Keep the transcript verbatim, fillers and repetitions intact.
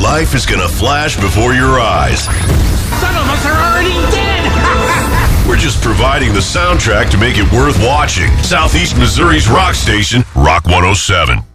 life is gonna flash before your eyes. Some of us are already dead! We're just providing the soundtrack to make it worth watching. Southeast Missouri's rock station, Rock one oh seven.